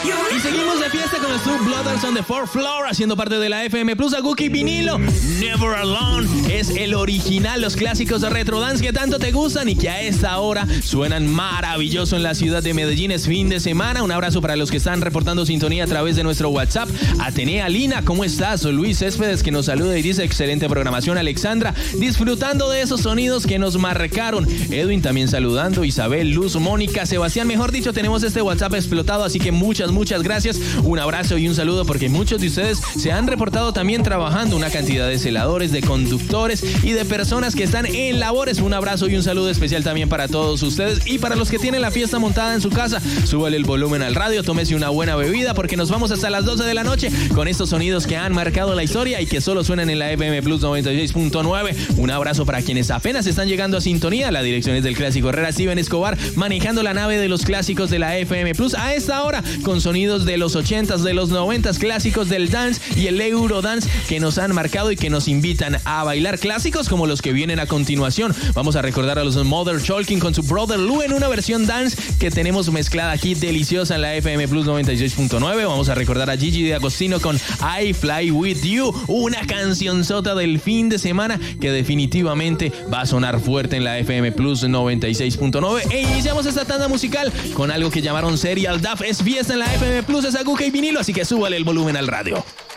Y seguimos de fiesta con los Two Brothers on the Fourth Floor, haciendo parte de la FM Plus. Aguki Vinilo, Never Alone, es el original, los clásicos de Retro Dance que tanto te gustan y que a esta hora suenan maravilloso en la ciudad de Medellín. Es fin de semana. Un abrazo para los que están reportando sintonía a través de nuestro WhatsApp. Atenea Lina, ¿cómo estás? Luis Céspedes, que nos saluda y dice excelente programación. Alexandra, disfrutando de esos sonidos que nos marcaron. Edwin también saludando. Isabel, Luz, Mónica, Sebastián, mejor dicho, tenemos este WhatsApp explotado, así que muchas gracias. Un abrazo y un saludo porque muchos de ustedes se han reportado también trabajando, una cantidad de celadores, de conductores y de personas que están en labores. Un abrazo y un saludo especial también para todos ustedes y para los que tienen la fiesta montada en su casa. Súbale el volumen al radio, tómese una buena bebida porque nos vamos hasta las 12 de la noche con estos sonidos que han marcado la historia y que solo suenan en la FM Plus 96.9. Un abrazo para quienes apenas están llegando a sintonía. La dirección es del Clásico Herrera, Steven Escobar, manejando la nave de los clásicos de la FM Plus a esta hora con sonidos de los 80s, de los 90s, clásicos del dance y el Eurodance que nos han marcado y que nos invitan a bailar, clásicos como los que vienen a continuación. Vamos a recordar a los Mother Talking con su Brother Lou en una versión dance que tenemos mezclada aquí deliciosa en la FM Plus 96.9. Vamos a recordar a Gigi D'Agostino con I Fly With You, una cancionzota del fin de semana que definitivamente va a sonar fuerte en la FM Plus 96.9. E iniciamos esta tanda musical con algo que llamaron Serial Duff. Es fiesta en la FM Plus, es Aguja y Vinilo, así que súbale el volumen al radio.